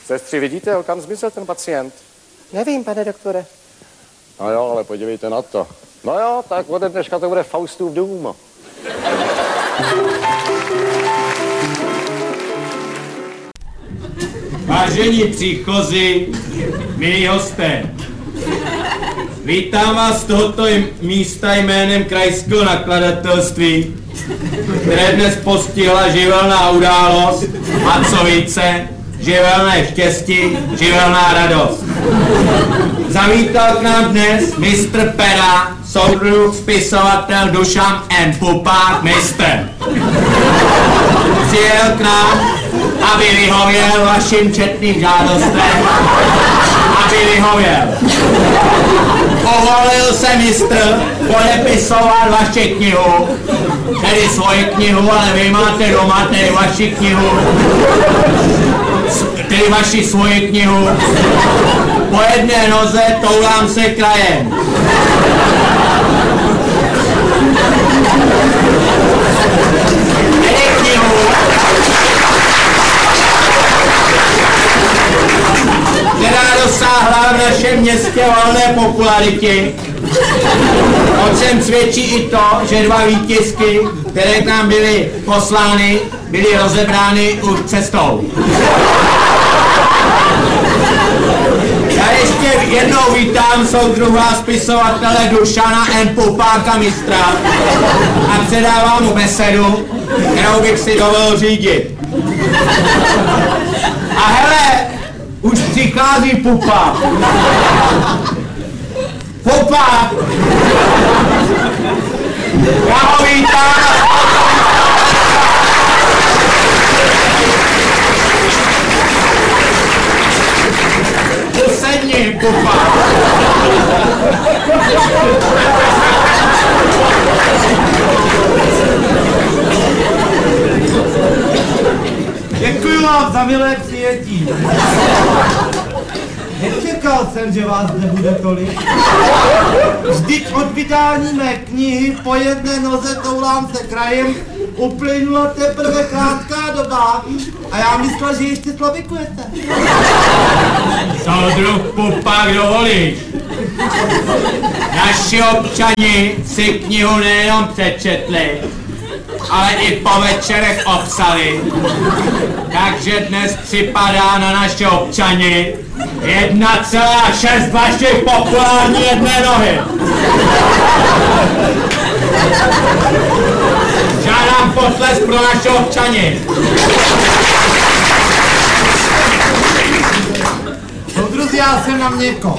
Sestři, vidíte, kam zmizel ten pacient? Nevím, pane doktore. No jo, ale podívejte na to. No jo, tak ode dneška to bude Faustův dům. Vážení příchozí, milí hosté, vítám vás z tohoto místa jménem Krajského nakladatelství, které dnes postihla živelná událost a co více, živelné štěstí, živelná radost. Zavítal k nám dnes mistr Pera, soudruh, spisovatel Dušan N. Pupák, mistr. Přijel k nám, aby vyhověl vašim četným žádostem, aby vyhověl. Povolil se mistr podepisovat vaši knihu, tedy svoji knihu, ale vy máte doma tedy vaši knihu, tedy vaši svoji knihu. Po jedné noze toulám se krajem. Tedy knihu, která dosáhla v našem městě valné popularity, o čem svědčí i to, že 2 výtisky, které k nám byly poslány, byly rozebrány už cestou. Já ještě jednou vítám soudruha spisovatele Dušana N. Pupáka, mistra, a předávám mu besedu, kterou bych si dovolil řídit. A hele, už přichází Pupák. Pupák! Já ho vítám! Usedni, Pupák! Děkuji vám za milé přijetí. Nečekal jsem, že vás nebude tolik. Vždyť od vydání mé knihy Po jedné noze toulám se krajem uplynula teprve krátká doba a já myslel, že ještě slavikujete. Soudruh Pupák, dovolíš? Naši občani si knihu nejenom přečetli, ale i po večerech obsali. Takže dnes připadá na naše občany 1,6 vašich populární jedné nohy. Žádám potlesk pro naše občany. Soudruzi, já jsem na měko.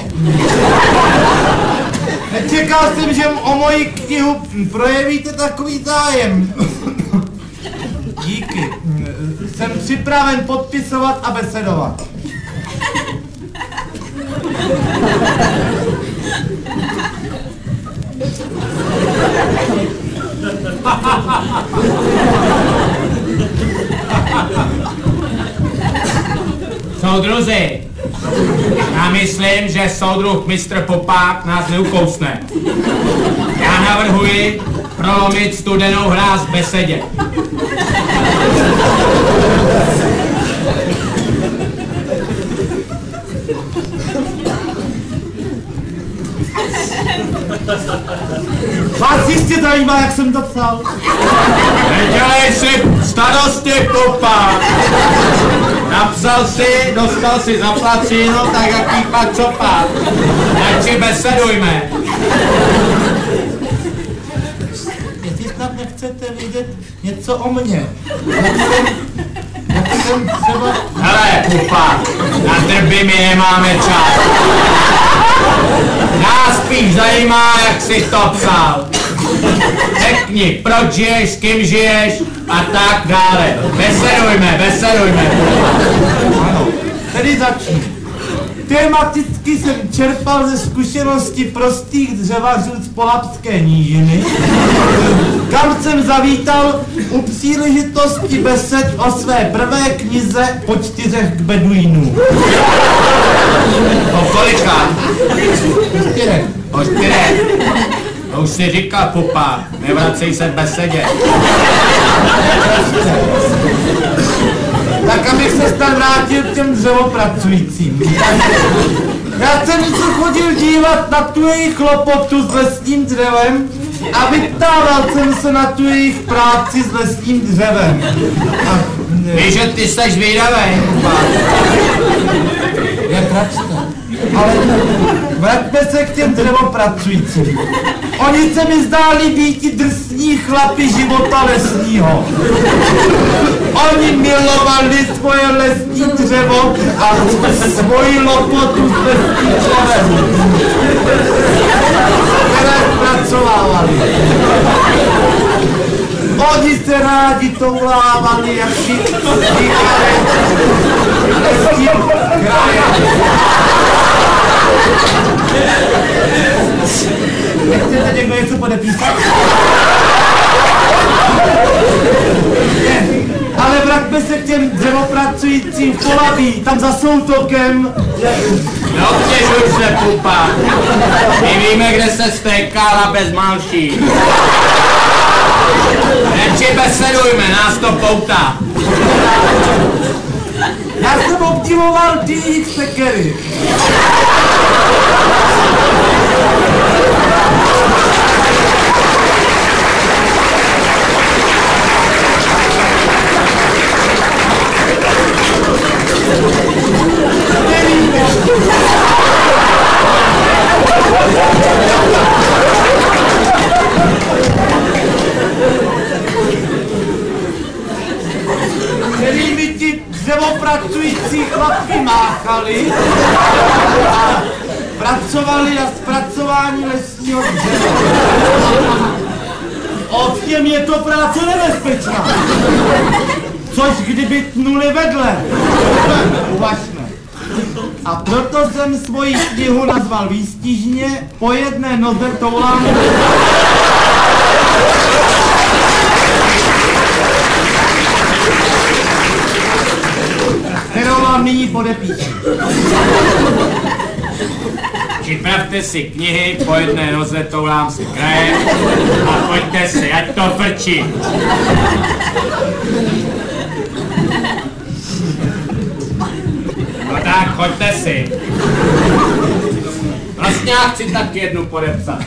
Nečekal jsem, že o moji knihu projevíte takový zájem. Díky. Jsem připraven podpisovat a besedovat. Soudruzi, já myslím, že soudruh mistr Pupák nás neukousne. Já navrhuji prolomit studenou hráz v besedě. Vás jistě zajímá, jak jsem to psal. Nedělej si starosti, Pupák. Napsal si, dostal si zaplaceno, tak jaký pak co pak. Radši besedujme. Jestli snad nechcete vidět něco o mně. Jak jsem třeba... Hele, Pupák, na drby my nemáme čas. Nás spíš zajímá, jak jsi to psal. Řekni, proč žiješ, s kým žiješ a tak dále. Besedujme. Ano, tedy začnu. Tematicky jsem čerpal ze zkušenosti prostých dřevařů z Polabské nížiny, kam jsem zavítal u příležitosti besed o své prvé knize Po 4 beduínů. O kolika? Po 4. O 4. To už si říkal, Pupák, nevracej se v besedě. Tak abych se snad vrátil k těm dřevopracujícím. Já jsem se chodil dívat na tu jejich lopotu s lesním dřevem a vyptával jsem se na tu jejich práci s lesním dřevem. Víš, že ty jsi zvídavej. Jak račte? Ale vraťme se k těm dřevopracujícím. Oni se mi zdáli být drsní chlapi života lesního. Oni milovali svoje lesní dřevo a svoji lopotu s lesním dřevem, které zpracovávali. Oni se rádi toulávali, jak si říkali lesním krajem. Nechcete někdo něco podepísat? Ne, ale vraťme se k těm dřevopracujícím v Polabí, tam za Soutokem. Neobtěžuj se, pupa. My víme, kde se stéká bez malší. Nepřibesedujme, nás to poutá. Já jsem obdivoval ty jejich sekery. Kterými ti dřevopracující chlapky máchali a pracovali na zpracování lesního dřeva. Ovšem je to práce nebezpečná. Což kdyby tnuli vedle. Uvažme. A proto jsem svoji knihu nazval výstižně Po jedné noze toulám. Kterou vám nyní podepíšu. Připravte si knihy, po jedné noze toulám si krajem a pojďte si, ať to frčí. No tak, choďte si. Vlastně já chci taky jednu podepsat.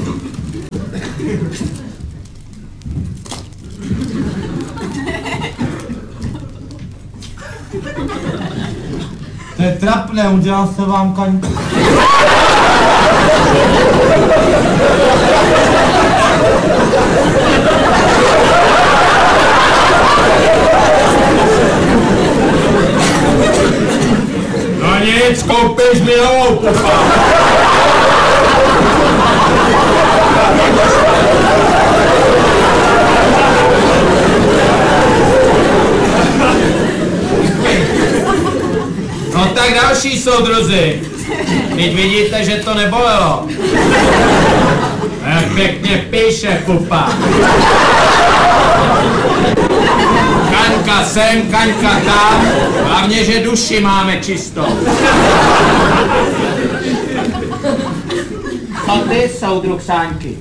To je trapné, udělal se vám kaňka. No nic, koupíš mi novou, pupa. No tak další soudruzi. Teď vidíte, že to nebolelo. Jak pěkně píše, pupa. Kaňka sem, kaňka tam, hlavně, že duši máme čistou. Co ty, soudruh Sáňky?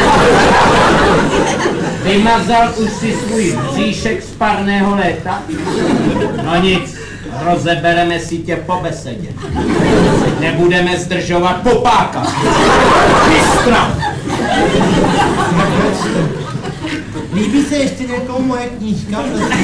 Vymazal už si svůj bříšek z parného léta? No nic, rozebereme si tě po besedě. Nebudeme zdržovat popáka. Mistra! Líbí se ještě někomu moje knížka?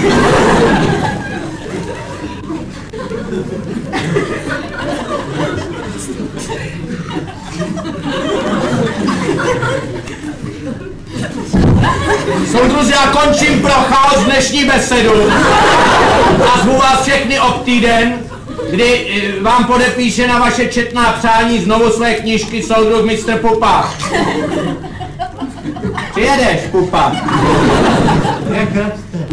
Soudruzi, já končím pro chaos dnešní besedu a zvu vás všechny o týden, kdy vám podepíše na vaše četná přání znovu své knížky soudruh Mr. Pupa. Přijedeš, pupa. Jak račte.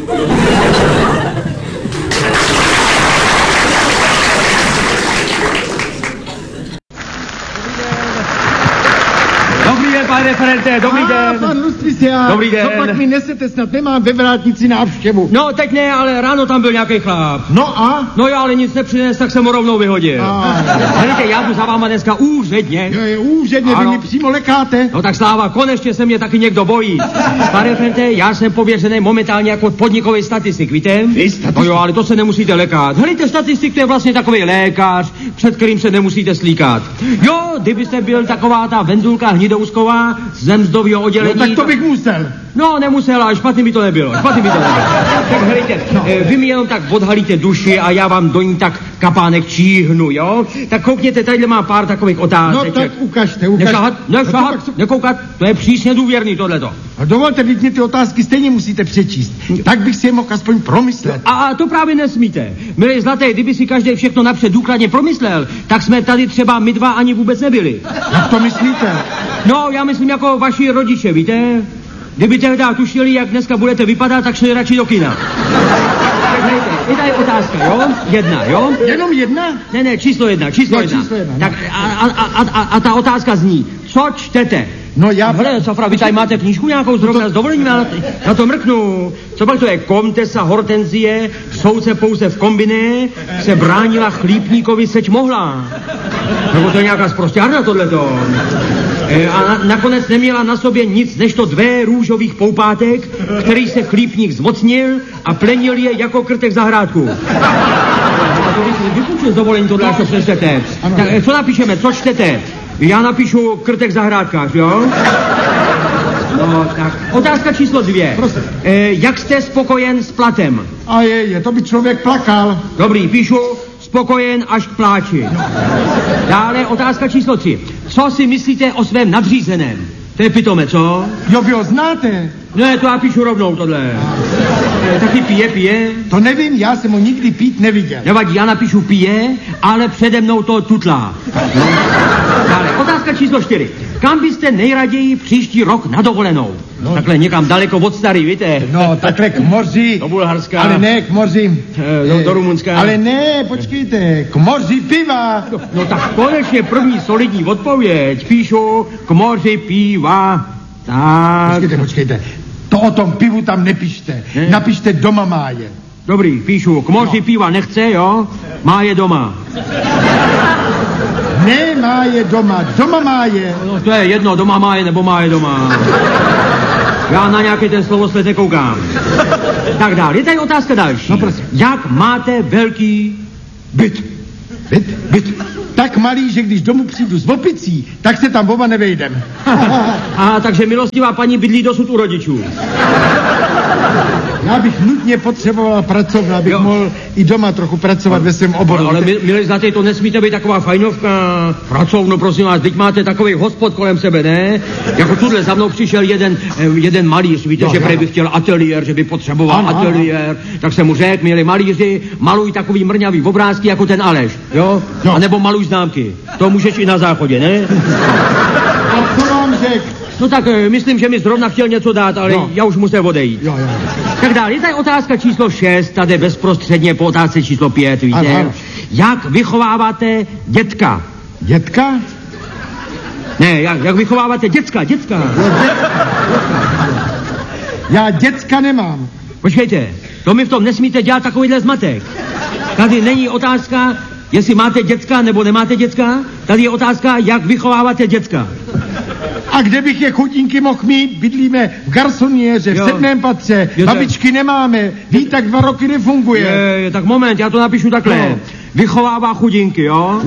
Dobrý den, Pane referente, dobrý den. Pan Lustrisia. Dobrý den. Co pak mi nesete, snad nemám ve vrátnici návštěvu. No, teď ne, ale ráno tam byl nějaký chlap. No a? No já ale nic nepřines, tak jsem ho rovnou vyhodil. Helejte, já jdu za váma dneska úředně. Jo, úředně, vy Ano. mi přímo lekáte. No tak sláva, konečně se mě taky někdo bojí. Pane referente, já jsem pověřený momentálně jako podnikový statistik, víte? Vy statistik? No jo, ale to se nemusíte lekat. Helejte, statistik to je vlastně takový lékař, před kterým se nemusíte slíkat. Jo, kdybyste byl taková ta Vendulka Hnidousková z mzdového oddělení. No tak to bych musel. No, nemusela, ale špatný by to nebylo. Tak helejte, vy mi jenom tak odhalíte duši a já vám do ní tak kapánek číhnu, jo? Tak koukněte, tadyhle má pár takových otázek. No tak ukažte. Nešahat, No, nekoukat, to je přísně důvěrný tohleto. No dovolte, vždyť mě ty otázky stejně musíte přečíst. Tak bych si je mohl aspoň promyslet. A to právě nesmíte. Milý zlaté, kdyby si každý všechno napřed důkladně promyslel, tak jsme tady třeba my dva ani vůbec nebyli. Jak to myslíte? No, já myslím jako vaši rodiče, víte? Kdyby tehdy tušili, jak dneska budete vypadat, tak šli radši do kina. Tak hejte, je tady otázka, jo? Jedna, jo? Jenom jedna? Ne, číslo jedna. Číslo jedna, Tak a ta otázka zní, co čtete? No já... Hele, Safra, vy tady máte knížku nějakou zrovna s dovolením, ale na to mrknu. Co pak to je? Komtesa Hortenzie, soudce pouze v kombiné, se bránila chlípníkovi, seč mohla. Nebo to je nějaká sprosťárna tohleto. A nakonec neměla na sobě nic než to 2 růžových poupátek, který se chlípník zmocnil a plenil je jako krtek zahrádku. A to vypůjčil z dovolení tohle, až to přečtete. Tak co napíšeme, co čtete? Já napíšu krtek zahrádkář, jo? No, tak. Otázka číslo 2. Jak jste spokojen s platem? A to by člověk plakal. Dobrý, píšu spokojen až k pláči. Dále otázka číslo 3. Co si myslíte o svém nadřízeném? To je pitome, co? Jo, vy ho znáte. Ne, to já píšu rovnou tohle. Taky pije. To nevím, já jsem ho nikdy pít neviděl. Nevadí, já napíšu pije, ale přede mnou to tutlá. No. Dále, otázka číslo 4. Kam byste nejraději příští rok na dovolenou? No. Takhle někam daleko od Starý, víte? No, takhle k moři. Do Bulharska. Ale ne, k moři. Do Rumunska. Ale ne, počkejte, k moři piva. No tak konečně první solidní odpověď. Píšu k moři piva. Tak. Počkejte. To o tom pivu tam nepište. Ne? Napište doma máje. Dobrý, píšu. K moři piva nechce, jo? Má je doma. Ne, má je doma. Doma má je. No to je jedno, doma má je nebo má je doma. Já na nějaký ten slovosled nekoukám. Tak dál, je tady otázka další. No prosím. Jak máte velký byt? Byt. Tak malý, že když domů přijdu s opicí, tak se tam oba nevejdem. A takže milostivá paní bydlí dosud u rodičů. Já bych nutně potřeboval pracovat, abych mohl i doma trochu pracovat ve svém oboru. Ale milí zlatý, to nesmíte být taková fajnovka. Pracovno, prosím vás, teď máte takový hospod kolem sebe, ne? Jako tuhle za mnou přišel jeden malíř, víte, že prej by chtěl ateliér, že by potřeboval ateliér. Tak jsem mu řekl, milí malíři, maluj takový mrňavý obrázky jako ten Aleš, jo? A nebo maluj známky. To můžeš i na záchodě, ne? A co vám řekl? No tak myslím, že mi zrovna chtěl něco dát, ale já už musím odejít. Jo. Tak dál, je tady otázka číslo 6, tady bezprostředně po otázce číslo 5, víte? Ano. Jak vychováváte dětka? Dětka? Ne, jak vychováváte děcka? Já děcka nemám. Počkejte, to mi v tom nesmíte dělat takovýhle zmatek. Tady není otázka, jestli máte děcka nebo nemáte děcka, tady je otázka, jak vychováváte děcka. A kde bych je chudinky mohl mít? Bydlíme v garsoniéře, v 7. patře, babičky nemáme, tak 2 roky nefunguje. Tak moment, já to napíšu takhle. Vychovává chudinky, jo?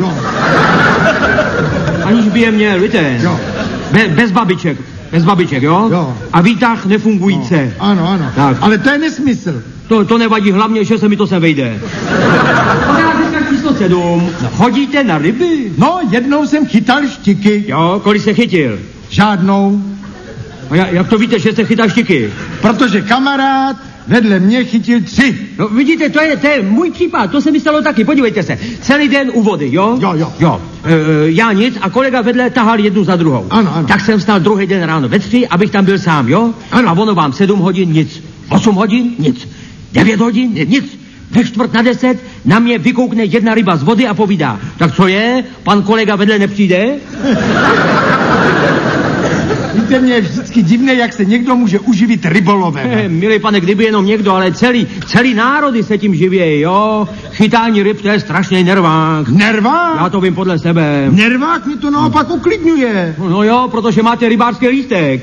Aniž by je měl, víte? Bez babiček, jo? A výtah nefungující. Ano. Tak. Ale to je nesmysl. To nevadí, hlavně, že se mi to sem vejde. Otázka číslo 7. Chodíte na ryby? No, jednou jsem chytal štiky. Jo, kolik jste chytil? Žádnou. A jak to víte, že jste chytal štiky? Protože kamarád vedle mě chytil 3. No vidíte, to je můj případ, to se mi stalo taky, podívejte se. Celý den u vody, jo? Jo. Já nic a kolega vedle tahal jednu za druhou. Ano. Tak jsem vstal druhý den ráno ve 3, abych tam byl sám, jo? Ano. A ono vám 7 hodin nic, 8 hodin nic, 9 hodin nic. Ve 9:45 na mě vykoukne jedna ryba z vody a povídá, tak co je, pan kolega vedle nepřijde? Víte, Víte, mě je vždycky divné, jak se někdo může uživit rybolovem. Milý pane, kdyby jenom někdo, ale celý národy se tím živějí, jo? Chytání ryb, to je strašný nervák. Nervák? Já to vím podle sebe. Nervák mi to naopak uklidňuje. No jo, protože máte rybářský lístek.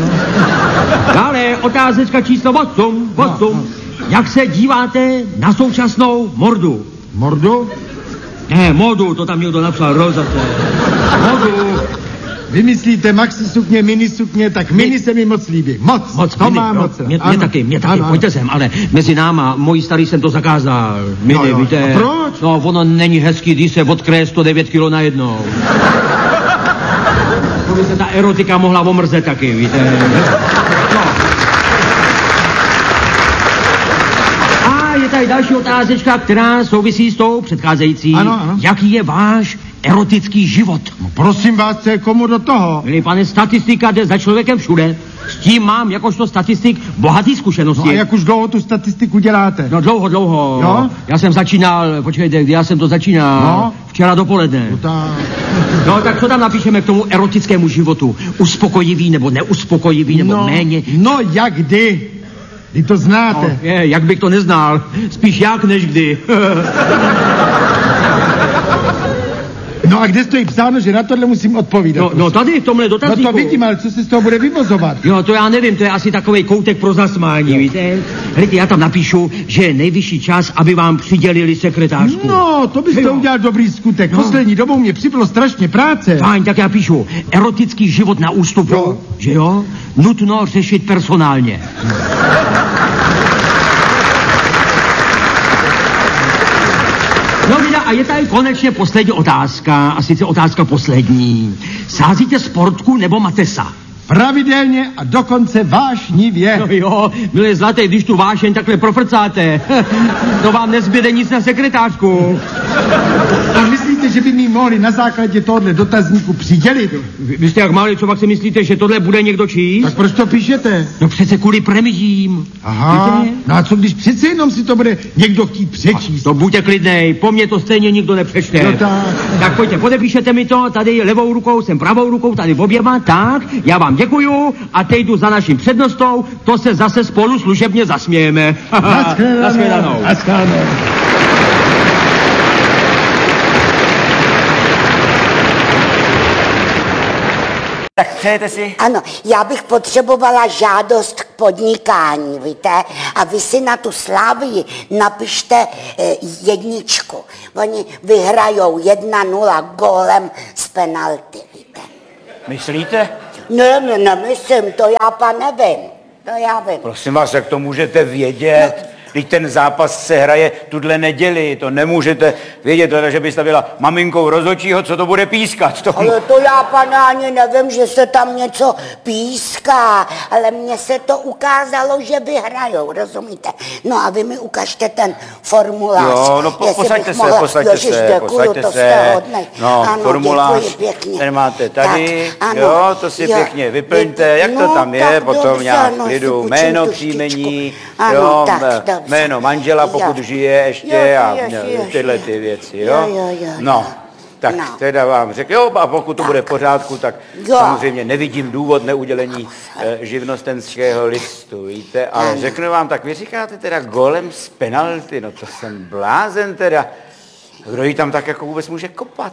Dále otázečka číslo 8. Jak se díváte na současnou mordu? Mordu? Ne, modu, to tam někdo napsal, rozhodně. Modu. Vymyslíte maxi sukně, mini sukně, tak mini se mi moc líbí. Moc, to mini, má no, moc. Mě taky, pojďte sem, ale mezi náma, mojí starý jsem to zakázal. Mini, jo. víte. A proč? No, ono není hezký, když se odkryje 109 kilo najednou. To by se ta erotika mohla omrzet taky, víte. No. A je tady další otázečka, která souvisí s tou předcházející. Ano. Jaký je váš erotický život? No, prosím vás, co je komu do toho? Milý pane, statistika jde za člověkem všude. S tím mám jakožto statistik bohatý zkušenosti. No a jak už dlouho tu statistiku děláte? No dlouho. Jo? Já jsem začínal, počkejte, kdy já jsem to začínal? No? Včera dopoledne. No tak co tam napíšeme k tomu erotickému životu? Uspokojivý nebo neuspokojivý nebo méně? No jak kdy? Vy to znáte. No, jak bych to neznal. Spíš jak než kdy. No a kde stojí psáno, že na tohle musím odpovídat? No tady v tomhle dotazníku. No to vidím, ale co se z toho bude vyvozovat? Jo, to já nevím, to je asi takovej koutek pro zasmání, víte? Hlejte, já tam napíšu, že je nejvyšší čas, aby vám přidělili sekretářku. No, to byste udělal dobrý skutek. Poslední dobou mě přibylo strašně práce. Fajn, tak já píšu, erotický život na ústupu, jo. Že jo? Nutno řešit personálně. No vida, a je tady konečně poslední otázka, a sice otázka poslední. Sázíte sportku nebo matesa? Pravidelně a dokonce vášnivě. No jo, milé zlaté, když tu vášeň takhle profrcáte, to vám nezbyde nic na sekretářku. A myslíte, že by mi mohli na základě tohohle dotazníku přidělit? Vy jste jak malý, co pak si myslíte, že tohle bude někdo číst? Tak proč to píšete? No přece kvůli premizím. Aha, no a co když přece jenom si to bude někdo chtít přečíst? To buďte klidnej, po mně to stejně nikdo nepřečte. No tak. Tak pojďte, podepíšete mi to, tady levou rukou, jsem pravou rukou, tady oběma, tak, já vám děkuju a teď jdu za naším přednostou, to se zase spolu služebně zasmějeme. Naschledanou. Tak přejete si? Ano, já bych potřebovala žádost k podnikání, víte? A vy si na tu Slávii napište 1. Oni vyhrajou 1-0 gólem z penalty, víte? Myslíte? Ne, nemyslím, to já nevím. To já vím. Prosím vás, jak to můžete vědět? Když ten zápas se hraje tuhle neděli, to nemůžete vědět, že byste byla maminkou rozhodčího, co to bude pískat. To... Ale to já, pane, ani nevím, že se tam něco píská, ale mně se to ukázalo, že vyhrajou, rozumíte? No a vy mi ukažte ten formulář. Jo, no posaďte se. No, ano, formulář, ten máte tady, tak, ano, jo, to si pěkně vyplňte, jak to tam je, potom nějak klidu, jméno, příjmení, jo, jméno manžela, pokud žije ještě a tyhle ty věci, jo? No, tak teda vám řekl, jo, a pokud to bude v pořádku, tak samozřejmě nevidím důvod neudělení živnostenského listu, víte, ale řeknu vám, tak vy říkáte teda golem z penalty, no to jsem blázen teda. Kdo jí tam tak jako vůbec může kopat?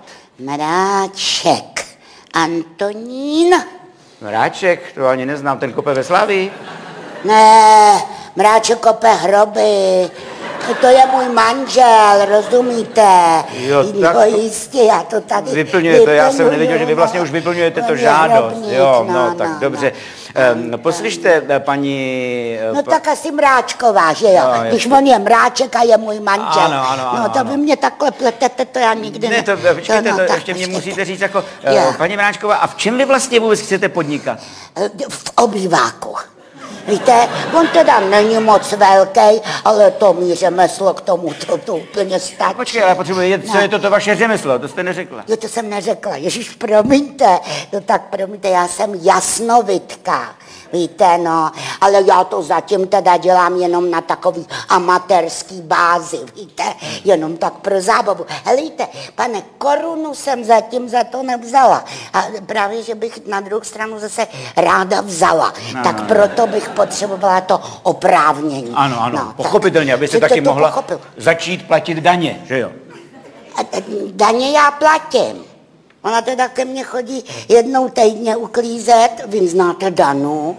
Mráček. Antonín? Mráček, to ani neznám, ten kope ve Slavii. Ne, Mráček kope hroby. To je můj manžel, rozumíte? Jo, tak to jistě, já to tady vyplňujete, já jsem nevěděl, že vy vlastně už vyplňujete to žádost. Jo, no, tak dobře. Poslyšte, paní... No tak asi Mráčková, že jo? No, když on je Mráček a je můj manžel. Ano. No to vy mě takhle pletete, to já nikdy ne. Počkejte, to ještě mě musíte říct jako, paní Mráčková, a v čem vy vlastně vůbec chcete podnikat? V obýváku. Víte, on teda není moc velký, ale to mý řemeslo k tomu to úplně stačí. Počkej, ale potřebuji, co je to vaše řemeslo, to jste neřekla. Jo, to jsem neřekla, ježiš, promiňte, no tak promiňte, já jsem jasnovidka. víte, no. Ale já to zatím teda dělám jenom na takový amatérský bázi, víte, jenom tak pro zábavu. Helejte, pane, korunu jsem zatím za to nevzala. A právě, že bych na druhou stranu zase ráda vzala. Tak proto bych potřebovala to oprávnění. Ano, No, pochopitelně, aby se taky mohla začít platit daně, že jo? Daně já platím. Ona teda ke mně chodí jednou týdně uklízet. Vy znáte Danu?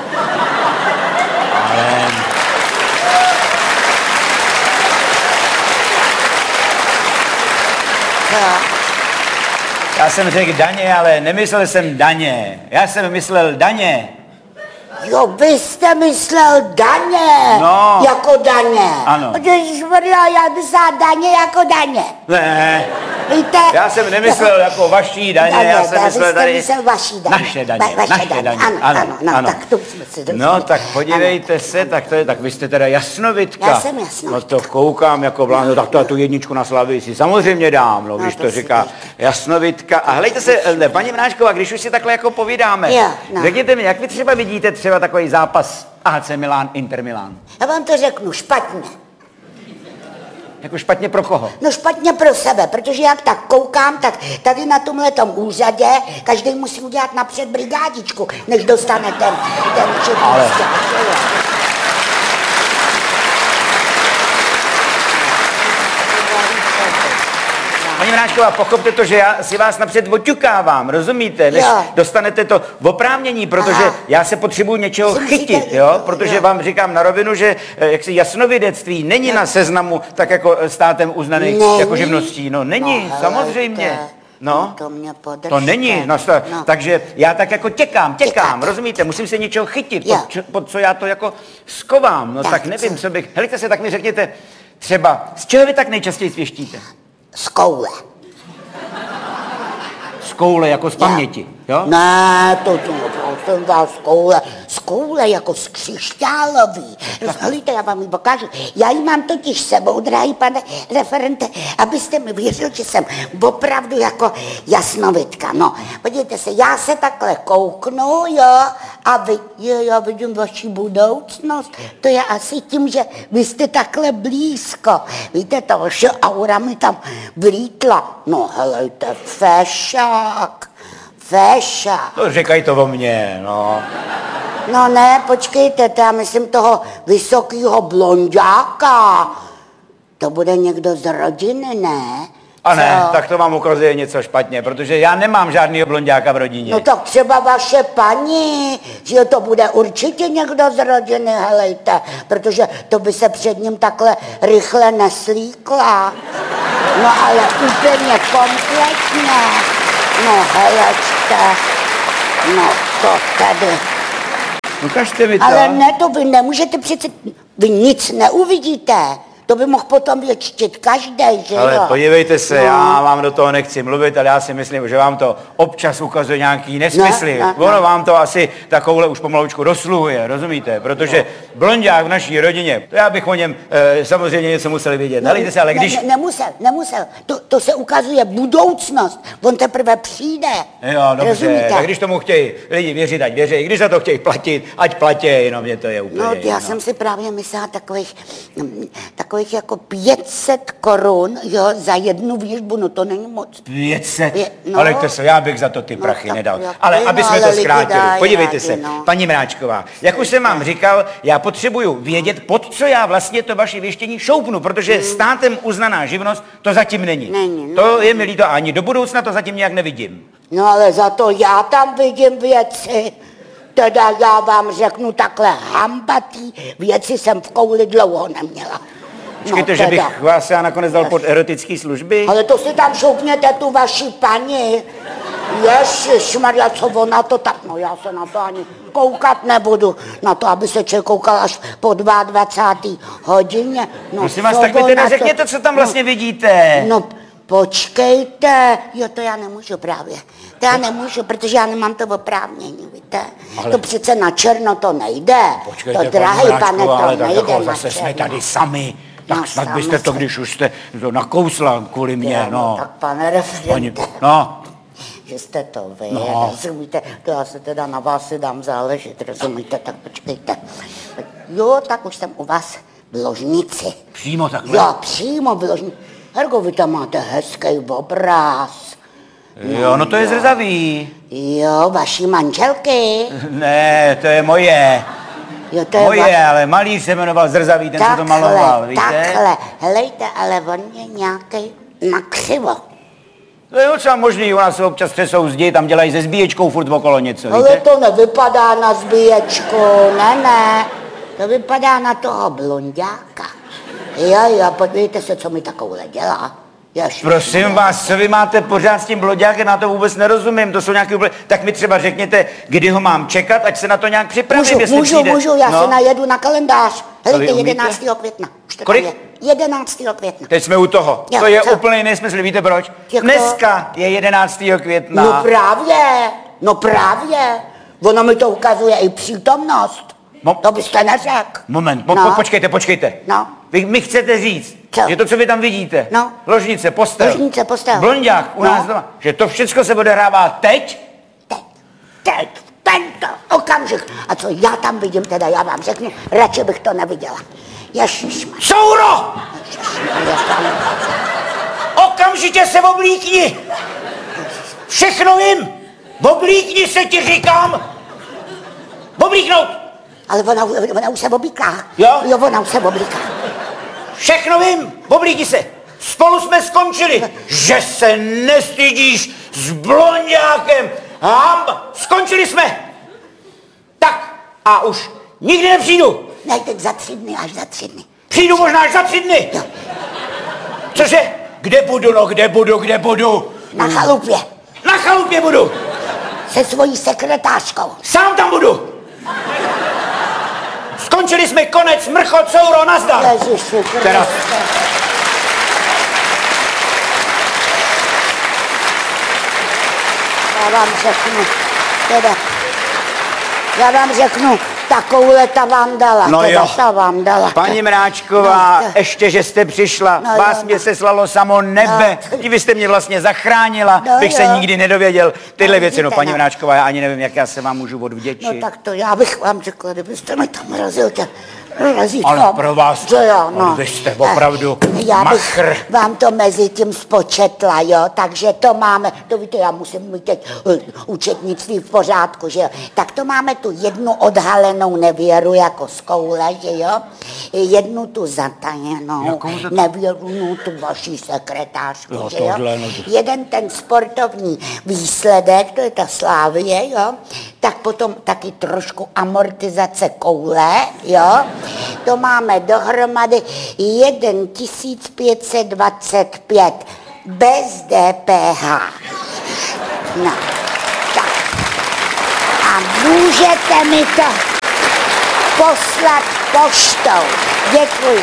Ale... Já jsem řekl daně, ale nemyslel jsem daně. Já jsem myslel daně. Jo, vy jste myslel daně. No. Jako daně. Ano. Ježišmarja, já myslela daně jako daně. Ne. Víte? Já jsem nemyslel jako vaší daně, já jsem myslel tady... myslel vaší daně. Naše daně, Naše daně. Ano. Tak to jsme si dostali. No, tak podívejte se, tak to je, tak vy jste teda jasnovitka. Já jsem jasnovitka. No to koukám jako blán, no tak to tu jedničku na Slavii si samozřejmě dám, no, když to říká jasnovitka. A hlejte se, paní Mráčková, když už si takhle jako povídáme, řekněte mi, jak vy třeba vidíte třeba takový zápas AC Milan, Inter Milan? Já vám to řeknu špatně. Jako špatně pro koho? No špatně pro sebe, protože jak tak koukám, tak tady na tomhletom úřadě každý musí udělat napřed brigádičku, než dostane ten Ale... Paní Mráčková, pochopte to, že já si vás napřed oťukávám, rozumíte? Než dostanete to oprávnění, protože já se potřebuji něčeho chytit, jo? Protože vám říkám na rovinu, že jaksi jasnovidectví není na seznamu tak jako státem uznaných jako živností. No není, samozřejmě. No, to není, takže já tak jako těkám, rozumíte, musím se něčeho chytit, pod co já to jako skovám, no tak nevím, co bych, helejte se, tak mi řekněte, třeba, z čeho vy tak nejčastěji svěštíte? Z koule. Z koule jako z paměti, jo? Ne, to jsem vás z koule jako z křišťálový. Helejte, já vám ji pokážu. Já ji mám totiž sebou, drahý pane referente, abyste mi věřil, že jsem opravdu jako jasnovidka. No, podívejte se, já se takhle kouknu, jo, a vy, já vidím vaši budoucnost. To je asi tím, že vy jste takhle blízko. Víte, ta vaše aura mi tam vlítla. No, helejte, fešák. To říkají to o mně, no. No ne, počkejte, to já myslím toho vysokýho blonďáka. To bude někdo z rodiny, ne? A ne, tak to vám ukazuje něco špatně, protože já nemám žádnýho blonďáka v rodině. No tak třeba vaše paní, že to bude určitě někdo z rodiny, helejte, protože to by se před ním takhle rychle neslíkla. No ale úplně kompletně. No helečte, no to tady. Ukažte mi to. Ale ne, to vy nemůžete přece, vy nic neuvidíte. To by mohl potom věčtit každý, že jo? Ale podívejte se, já vám do toho nechci mluvit, ale já si myslím, že vám to občas ukazuje nějaký nesmysly. Ono vám to asi takovouhle už pomalučku dosluhuje, rozumíte? Protože blonďák v naší rodině, to já bych o něm samozřejmě něco musel vědět. Helejte se, ale když... Nemusel. To se ukazuje budoucnost. On teprve přijde. Jo, dobře, rozumíte? Tak když tomu chtějí lidi věřit, ať věří. Když za to chtějí platit, ať platí, no mě to je úplně... No, já jsem si právě myslela takových jako 500 korun, jo, za jednu věžbu, no to není moc. 500? Ale to se, já bych za to ty prachy nedal. Ale aby jsme to zkrátili, podívejte se, paní Mráčková, jak už jsem vám říkal, já potřebuju vědět, pod co já vlastně to vaše věštění šoupnu, protože státem uznaná živnost to zatím není. To je mi líto, ani do budoucna to zatím nějak nevidím. No ale za to já tam vidím věci. Teda já vám řeknu takhle, hambatý věci jsem v kouli dlouho neměla. Počkejte, že bych vás já nakonec dal pod erotický služby? Ale to si tam šoupněte tu vaši paní. Ježišmarja, co ona to tak, no já se na to ani koukat nebudu. Na to, aby se člověk koukal až po 22. hodině. No, prosím vás, tak mi teda řekněte, co tam vlastně vidíte. No, počkejte. Jo, to já nemůžu právě. To já nemůžu, protože já nemám to oprávnění, víte. Ale... To přece na černo to nejde. Počkejte, to drahý pane, to ale nejde jako na zase černo. jsme tady sami. Tak snad byste to, když už jste to nakousla kvůli mně, no. Tak pane referente. No. že jste to vy, rozumíte? To já se teda na vás si dám záležet, rozumíte? Tak počkejte. Jo, tak už jsem u vás v ložnici. Přímo takhle? Jo, přímo v ložnici. Hergo, vy tam máte hezký obraz. Jo, no to je zrzavý. Jo, vaší manželky. Ne, to je moje. Jo, to je moje, ale malíř se jmenoval Zrzavý, ten, co to maloval, víte? Takhle, helejte, ale on je nějaký nakřivo. To je docela možný, u nás se občas třesou zdi, tam dělají se zbíječkou furt okolo něco, víte? Ale to nevypadá na zbíječku, ne, to vypadá na toho blonďáka. Jo, podívejte se, co mi takovouhle dělá. Prosím vás, co vy máte pořád s tím blonďákem, na to vůbec nerozumím, to jsou nějaký úplně... Tak mi třeba řekněte, kdy ho mám čekat, ať se na to nějak připravím, Můžu, já se najedu na kalendář. Helejte, 11. května. Kolik? 11. května. Teď jsme u toho. Jo, to je úplně nesmysl, víte proč? Dneska je 11. května. No právě. Ono mi to ukazuje i přítomnost. To byste neřekl. Moment, počkejte. No. Vy mi chcete říct, že to, co vy tam vidíte, ložnice, postel, blonďák u nás doma, že to všechno se odehrává teď? Teď, tento okamžik. A co já tam vidím, teda já vám řeknu, radši bych to neviděla. Ježišmarja. Souro! Okamžitě se oblíkni! Všechno vím! Oblíkni se, ti říkám! Oblíknout! Ale ona už se oblíká. Jo, ona už se oblíká. Všechno vím, oblíkni se. Spolu jsme skončili. Že se nestydíš s blonďákem. Skončili jsme. Tak a už nikdy nepřijdu. Ne, teď za 3 dny, až za 3 dny. Přijdu možná až za 3 dny. Jo. Cože? Kde budu? Na chalupě. Na chalupě budu. Se svojí sekretářkou. Sám tam budu. Skončili jsme, konec, mrchot, souro, nazdar. Ježiši, Teraz. Já vám řeknu, takovouhle ta vám dala. No jo, ta vám dala. Paní Mráčková, ještě, že jste přišla, vás mě seslalo samo nebe, vy jste mě vlastně zachránila, bych se nikdy nedověděl tyhle věci. No, paní Mráčková, já ani nevím, jak já se vám můžu odvděčit. No tak to já bych vám řekla, kdybyste mi tam razil razítko. Ale pro vás, vy jste opravdu já bych machr. vám to mezi tím spočetla, jo, takže to máme, to víte, já musím mít teď účetnictví v pořádku, že jo, tak to máme tu jednu odhalenou nevěru jako z koule, že jo, jednu tu zatajenou nevěru, tu vaší sekretářku, že jo, jeden ten sportovní výsledek, to je ta Slávie, jo, tak potom taky trošku amortizace koule, jo, to máme dohromady 1525 bez DPH. No, tak. A můžete mi to poslat poštou. Děkuji.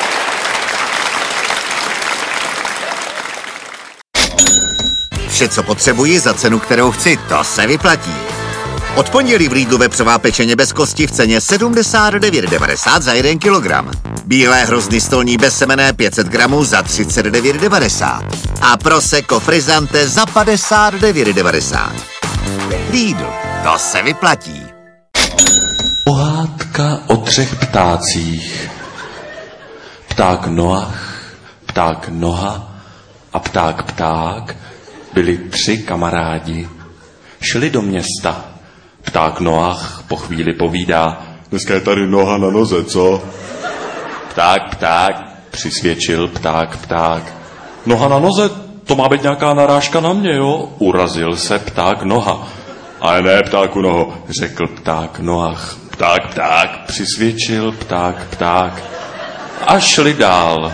Vše, co potřebuji za cenu, kterou chci, to se vyplatí. Od pondělí v Lidlu vepřová pečeně bez kosti v ceně 79,90 za 1 kilogram. Bílé hrozny stolní bezsemenné 500 gramů za 39,90. A prosecco frizzante za 59,90. Lidl, to se vyplatí. Pohádka o 3 ptácích. Pták Noach, pták Noha a pták Pták byli 3 kamarádi. Šli do města. Pták Noach po chvíli povídá: dneska je tady noha na noze, co? Pták, přisvědčil pták. Noha na noze, to má být nějaká narážka na mě, jo? Urazil se pták Noha. Ale ne, ptáku Noho, řekl pták Noach. Pták, přisvědčil pták. A šli dál.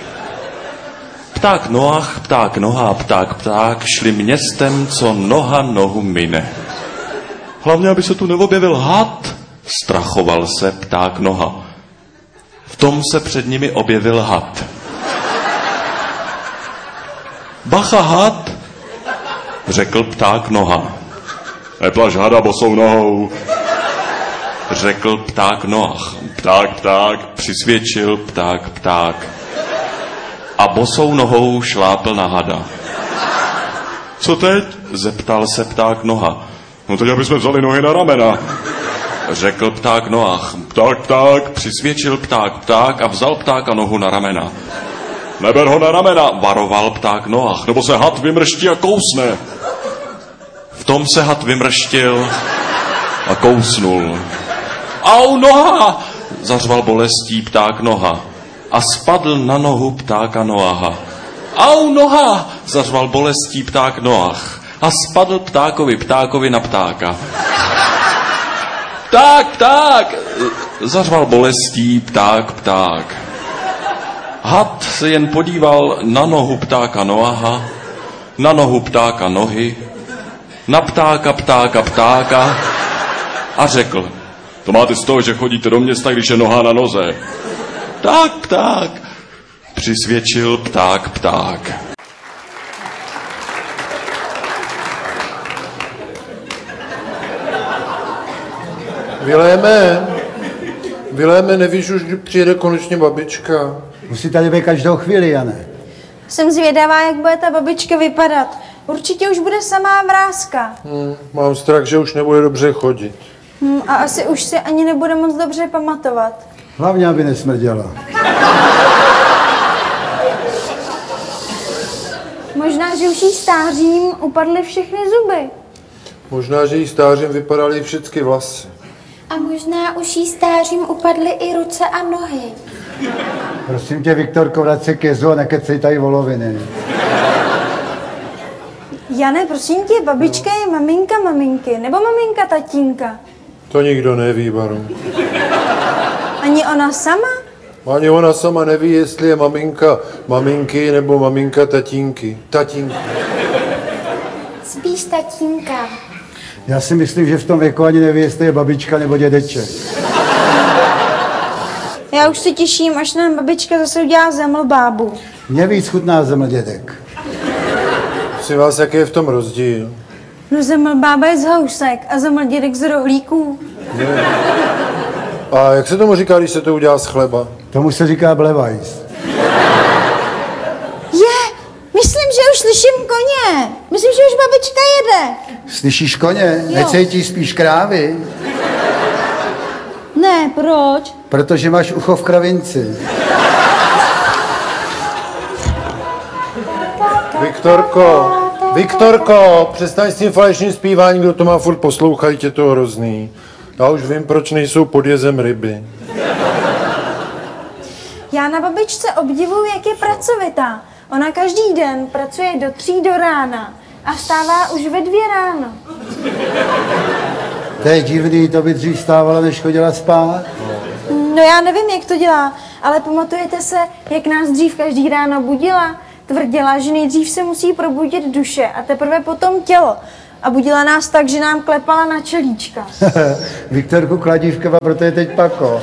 Pták Noach, pták Noha a pták šli městem, co noha nohu mine. Hlavně, aby se tu neobjevil had, strachoval se pták Noha. V tom se před nimi objevil had. Bacha, had, řekl pták Noha. Neplaš hada bosou nohou, řekl pták Noach. Pták, přisvědčil pták. A bosou nohou šlápl na hada. Co teď? Zeptal se pták Noha. No teď, abychom vzali nohy na ramena. Řekl pták Noach. Pták, pták, přisvědčil pták a vzal ptáka nohu na ramena. Neber ho na ramena, varoval pták Noach, nebo se had vymrští a kousne. V tom se had vymrštil a kousnul. Au, noha! Zařval bolestí pták Noha a spadl na nohu ptáka Noaha. Au, noha! Zařval bolestí pták Noach a spadl ptákovi na ptáka. Pták! Zařval bolestí pták. Had se jen podíval na nohu ptáka Noaha, na nohu ptáka Nohy, na ptáka a řekl: to máte z toho, že chodíte do města, když je noha na noze. Pták, přisvědčil pták. Viléme, nevíš už, kdy přijede konečně babička? Musí tady být každou chvíli, Jane. Jsem zvědavá, jak bude ta babička vypadat. Určitě už bude samá vrázka. Mám strach, že už nebude dobře chodit. A asi už si ani nebude moc dobře pamatovat. Hlavně, aby nesmrděla. Možná, že už jí stářím upadly všechny zuby. Možná, že jí stářím vypadaly všechny vlasy. A možná už jí stářím upadly i ruce a nohy. Prosím tě, Viktorko, vrať se ke zlu a nekecej tady voloviny. Jane, prosím tě, babička je maminka maminky, nebo maminka tatínka? To nikdo neví, Baru. Ani ona sama? Ani ona sama neví, jestli je maminka maminky nebo maminka tatínky. Spíš tatínka. Já si myslím, že v tom věku ani neví, jestli je babička nebo dědeček. Já už se těším, až nám babička zase udělá zemlbábu. Mě víc chutná zemldědek. Prosím vás, jaký je v tom rozdíl? No zemlbába je z housek a zemldědek z rohlíků. A jak se tomu říká, když se to udělá z chleba? Tomu se říká blevajs. Myslím, že už slyším koně. Myslím, že už babička jede. Slyšíš koně? Jo. Necítíš spíš krávy? Ne, proč? Protože máš ucho v kravinci. Viktorko, přestaň s tím falešným zpíváním, kdo to má furt poslouchají, tě to hrozný. Já už vím, proč nejsou pod jezem ryby. Já na babičce obdivuju, jak je pracovitá. Ona každý den pracuje do 3 do rána a vstává už ve 2 ráno. To je divný, to by dřív stávala, než chodila spát. No já nevím, jak to dělá, ale pamatujete se, jak nás dřív každý ráno budila? Tvrdila, že nejdřív se musí probudit duše a teprve potom tělo. A budila nás tak, že nám klepala na čelíčka. Viktorku Kladívkova, proto je teď Pako.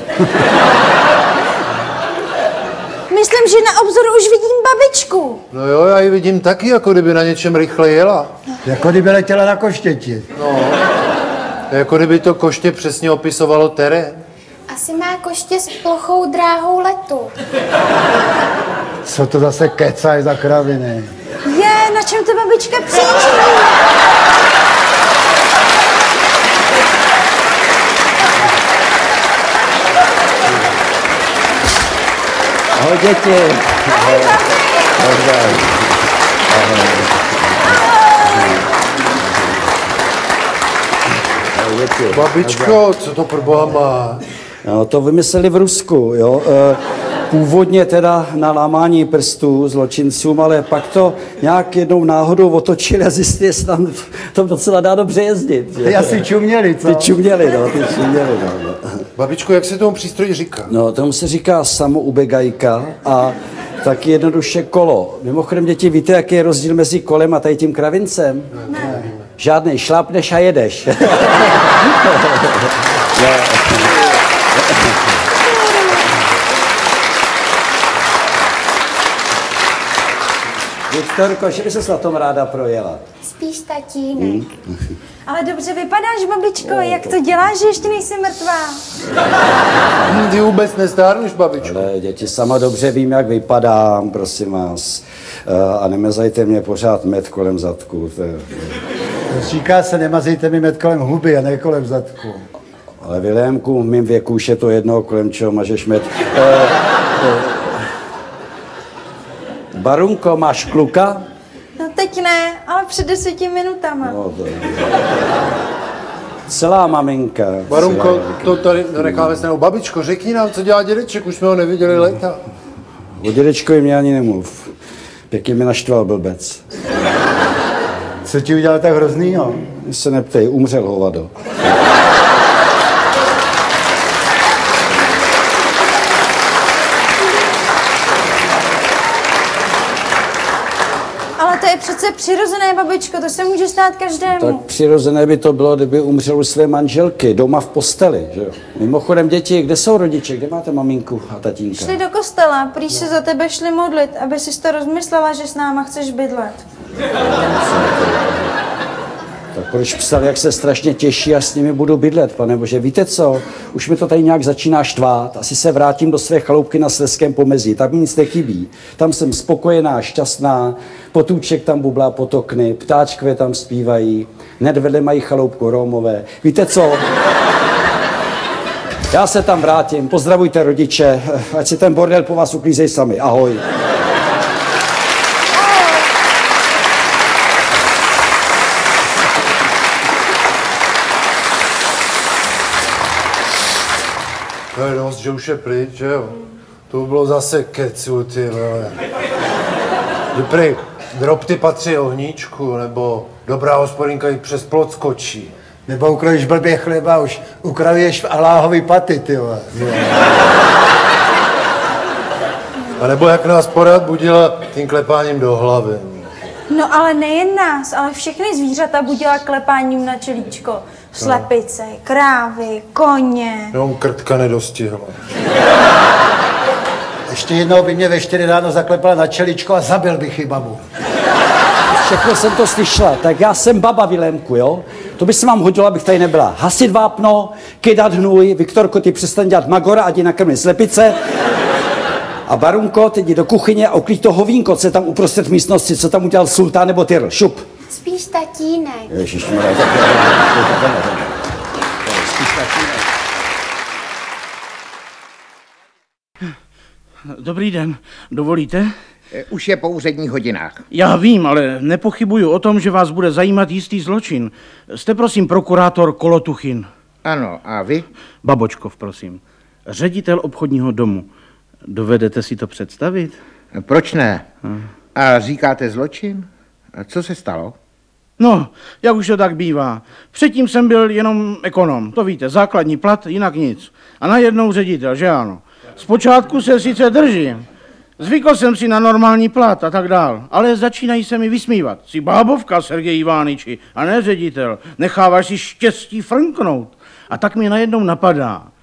Myslím, že na obzoru už vidím babičku. No jo, já ji vidím taky, jako kdyby na něčem rychle jela. Jako kdyby letěla na koštěti. No, jako kdyby to koště přesně opisovalo terén. Asi má koště s plochou dráhou letu. Co to zase kecaj za kraviny? Na čem to babička přijíždí? Ahoj, děti. Babičko, co to pro boha má? No, to vymysleli v Rusku, jo. Původně teda na lámání prstů zločincům, ale pak to nějak jednou náhodou otočili a zjistili, že tam to docela dá dobře jezdit. Ty asi čuměli, co? Ty čuměli, no. Babičko, jak se tomu přístroji říká? No, tomu se říká samoubegajka a taky jednoduše kolo. Mimochodem, děti, víte, jaký je rozdíl mezi kolem a tady tím kravincem? Ne. Žádnej, šlápneš a jedeš. Viktorko, že by ses na tom ráda projela? Spíš tatínek. Ale dobře vypadáš, babičko, jak to děláš, že ještě nejsi mrtvá? Ty vůbec nestárneš, babičko. Ale děti, sama dobře vím, jak vypadám, prosím vás. A nemazajte mě pořád med kolem zadku. Říká se, nemazejte mi med kolem huby a ne kolem zadku. Ale Vilémku, v mým věku už je to jedno, kolem čeho mažeš med. Barunko, máš kluka? No teď ne, ale před 10 minutama. No, to... Celá maminka. Barunko, to tady necháme se. Babičko, řekni nám, co dělá dědeček, už jsme ho neviděli léta. O dědečkovi mě ani nemluv. Pěkně mi naštval blbec. Co ti udělal tak hroznýho? Mě se neptej, umřel hovado. Ale to je přece přirozené, babičko, to se může stát každému. Tak přirozené by to bylo, kdyby umřel u své manželky, doma v posteli, že jo. Mimochodem, děti, kde jsou rodiče, kde máte maminku a tatínka? Šli do kostela, prý se za tebe šli modlit, aby si to rozmyslela, že s náma chceš bydlet. Tak proč psali, jak se strašně těší a s nimi budu bydlet, pane bože. Víte co, už mi to tady nějak začíná štvát. Asi se vrátím do své chaloupky na Slezském pomezí. Tam mi nic nechybí. Tam jsem spokojená, šťastná, potůček tam bublá pod okny, ptáčkové tam zpívají, hned vedle mají chaloupku Rómové. Víte co? Já se tam vrátím, pozdravujte rodiče, ať si ten bordel po vás uklízej sami. Ahoj. To je dost, že už je pryč, že jo? To by bylo zase kecu, ty vole. Že prej, drobty patří ohníčku, nebo dobrá hospodinka jí přes plot skočí. Nebo ukrojíš blbě chleba, už ukraduješ v aláhový paty, ty vole. A nebo jak nás porad budila tím klepáním do hlavy. No ale nejen nás, ale všechny zvířata budila klepáním na čelíčko. Slepice, krávy, koně. No, krtka nedostihla. Ještě jednou by mě ve 4 ráno zaklepala na čeličko a zabil bych ji babu. Všechno jsem to slyšela, tak já jsem baba Vilémku, jo? To by se vám hodilo, abych tady nebyla. Hasit vápno, kydat hnůj, Viktorko, ty přestaň dělat magora, ať ji nakrmi slepice. A Barunko, teď jdi do kuchyně a uklíď to hovínko, co je tam uprostřed místnosti, co tam udělal sultán nebo Tyrl. Šup. Spíš tatínek. Ježišmarja, spíš tatínek. Dobrý den, dovolíte? Už je po úředních hodinách. Já vím, ale nepochybuju o tom, že vás bude zajímat jistý zločin. Jste prosím prokurátor Kolotuchin. Ano, a vy? Babočkov, prosím. Ředitel obchodního domu. Dovedete si to představit? Proč ne? A říkáte zločin? A co se stalo? No, jak už to tak bývá. Předtím jsem byl jenom ekonom, to víte, základní plat, jinak nic. A najednou ředitel, že ano. Zpočátku se sice držím. Zvykl jsem si na normální plat a tak dál, ale začínají se mi vysmívat. Jsi bábovka, Sergej Ivániči, a ne ředitel. Necháváš si štěstí frnknout. A tak mi najednou napadá,